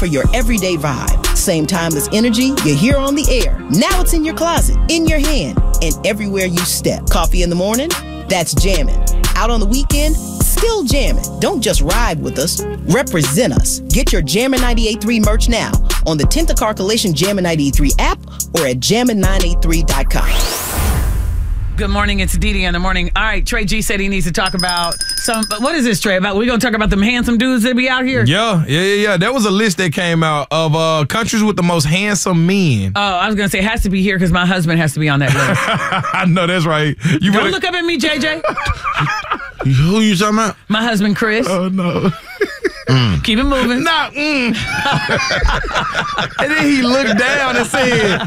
for your everyday vibe. Same timeless energy you hear on the air. Now it's in your closet, in your hand, and everywhere you step. Coffee in the morning? That's jamming. Out on the weekend? Still jamming. Don't just ride with us, represent us. Get your Jammin' 98.3 merch now on the Tentacar Collision Jammin' 98.3 app or at jammin983.com. Good morning, it's Dee in the morning. All right, Trey G said he needs to talk about what is this, Trey? We're going to talk about them handsome dudes that be out here? Yeah. There was a list that came out of countries with the most handsome men. Oh, I was going to say it has to be here because my husband has to be on that list. I know, that's right. Don't look up at me, JJ. Who you talking about? My husband, Chris. Oh, no. Keep it moving. Nah, And then he looked down and said,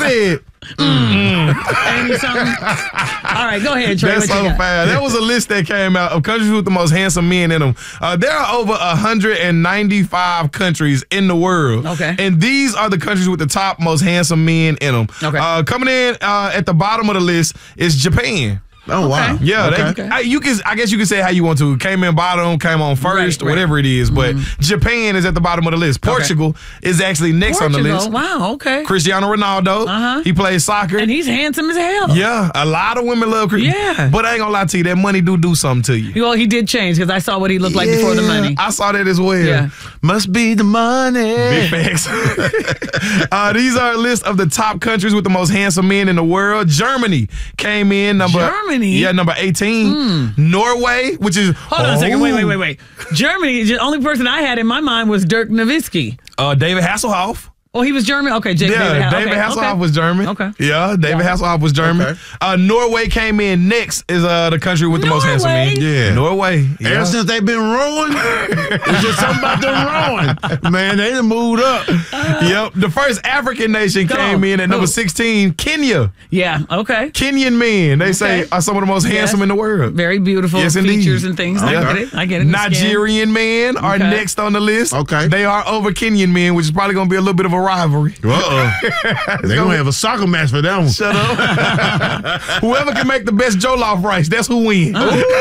Ain't something? All right, go ahead, Trey. That's so fast. That was a list that came out of countries with the most handsome men in them. There are over 195 countries in the world. Okay. And these are the countries with the top most handsome men in them. Okay. Coming in at the bottom of the list is Japan. Oh, wow. Yeah, okay. I guess you can say how you want to. Came in bottom, came on first, right. whatever it is. But Japan is at the bottom of the list. Portugal is actually next on the list. Wow, okay. Cristiano Ronaldo, he plays soccer. And he's handsome as hell. Yeah, a lot of women love Cristiano. Yeah. But I ain't gonna lie to you, that money do something to you. Well, he did change because I saw what he looked like before the money. I saw that as well. Yeah. Must be the money. Big facts. These are a list of the top countries with the most handsome men in the world. Germany came in number 18. Norway, which is Hold on a second. Wait. Germany, the only person I had in my mind was Dirk Nowitzki. David Hasselhoff. Oh, he was German? Okay, David Hasselhoff was German. Okay. Yeah, David Hasselhoff was German. Okay. Norway came in next is the country with the most handsome men. Yeah. Norway. Yeah. Ever since they've been rowing, it's just something about them rowing. Man, they done moved up. Yep. The first African nation came in at number 16, Kenya. Yeah, okay. Kenyan men, they say, are some of the most handsome in the world. Very beautiful features and things. Okay. I get it. Nigerian men are next on the list. Okay. They are over Kenyan men, which is probably going to be a little bit of a rivalry. They're going to have a soccer match for that one. Shut up. Whoever can make the best jollof rice, that's who wins.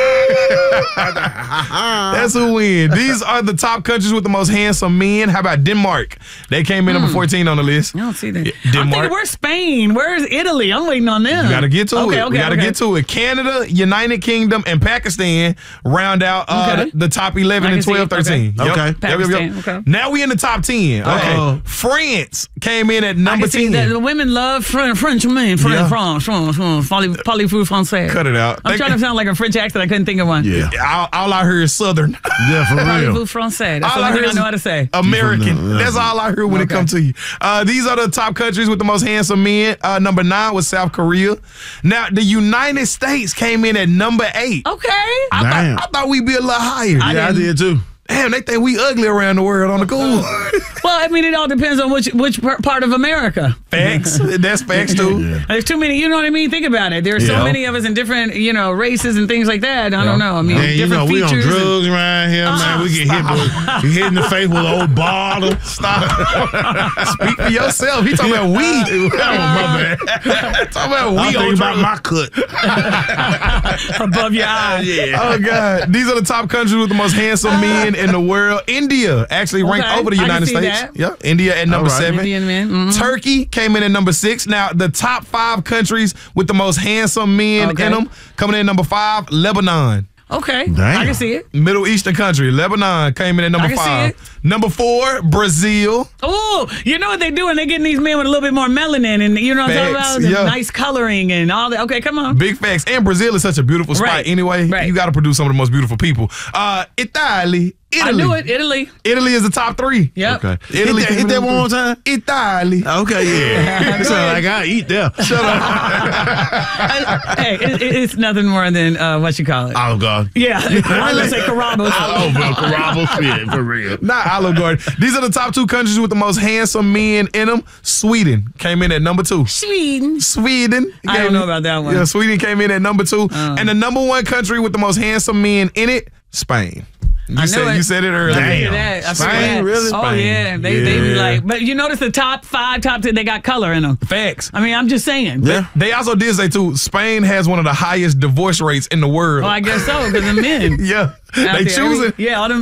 That's who wins. These are the top countries with the most handsome men. How about Denmark? They came in number 14 on the list. I don't see that. Denmark. I'm thinking, where's Spain? Where's Italy? I'm waiting on them. You got to get to it. Okay, We got to get to it. Canada, United Kingdom, and Pakistan round out the top 11 and 12, 13. Okay. Pakistan, okay. Now we in the top 10. Okay. France came in at number 10. The women love French men. France. Parlez-vous français. Cut it out. I'm trying to sound like a French accent. I couldn't think of one. Yeah. All I heard is Southern. Yeah, for real. Parlez-vous français. That's the only thing I know how to say. American. That's all I heard when it comes to you. These are the top countries with the most handsome men. Number 9 was South Korea. Now, the United States came in at number 8. Okay. I thought we'd be a little higher. I did too. Damn, they think we ugly around the world on the cool. Well, I mean, it all depends on which part of America. Facts. That's facts, too. Yeah. There's too many, you know what I mean? Think about it. There's so many of us in different, races and things like that. I don't know. I mean, different we on features. drugs around here, man. We get hit in the face with an old bottle. Stop. Speak for yourself. He talking about weed. My bad. Talking about weed. I'm thinking about my cut. Above your eyes. Yeah. Oh, God. These are the top countries with the most handsome men in the world. India actually ranked over the United States. That. Yeah, India at number 7. Indian men. Mm-hmm. Turkey came in at number 6. Now, the top 5 countries with the most handsome men in them, coming in at number 5, Lebanon. Okay. Damn. I can see it. Middle Eastern country. Lebanon came in at number 5. Number 4, Brazil. Oh, you know what they do? And they're getting these men with a little bit more melanin and you know what I'm talking about? Nice coloring and all that. Okay, come on. Big facts. And Brazil is such a beautiful spot anyway. You got to produce some of the most beautiful people. Italy. I knew it. Italy. Italy is the top 3. Yep. Okay. Italy. Hit that one more time. Italy. Okay, yeah. It sounds like I eat there. Shut up. Hey, it's nothing more than what you call it. Olive Garden. Yeah. Let's say Carrabba's. Carrabba's. Yeah, for real. Not Olive Garden. These are the top 2 countries with the most handsome men in them. Sweden came in at number 2. Sweden. I don't know about that one. Yeah, Sweden came in at number 2. And the number 1 country with the most handsome men in it, Spain. You said it earlier. Damn. Spain, really? Oh, yeah. They be like, but you notice the top 5, they got color in them. Facts. I mean, I'm just saying. Yeah. They also did say, too, Spain has one of the highest divorce rates in the world. Well, I guess so, because of men. Yeah. They choosing. All them